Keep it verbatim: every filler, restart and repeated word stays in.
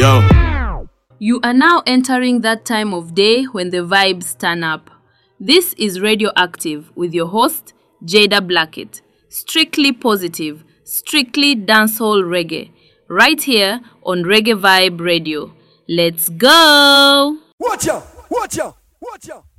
Yo. You are now entering that time of day when the vibes turn up. This is Radioactive with your host, Jada Blackett. Strictly positive, strictly dancehall reggae. Right here on Reggae Vibe Radio. Let's go! Watch out! Watch out! Watch out!